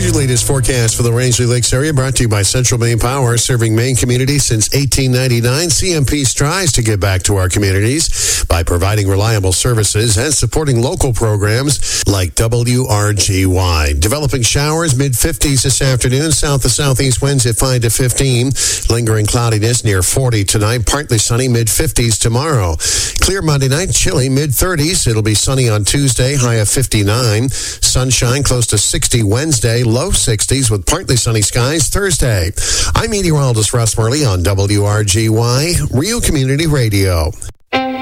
your latest forecast for the Rangeley Lakes area, brought to you by Central Maine Power, serving Maine communities since 1899. CMP strives to give back to our communities by providing reliable services and supporting local programs like WRGY. Developing showers, mid-50s this afternoon, south to southeast winds at 5 to 15. Lingering cloudiness near 40 tonight, partly sunny, mid-50s tomorrow. Clear Monday night, chilly, mid-30s. It'll be sunny on Tuesday, high of 59. Sunshine close to 60 Wednesday, low 60s with partly sunny skies Thursday. I'm meteorologist Russ Murley on WRGY, Real Community Radio.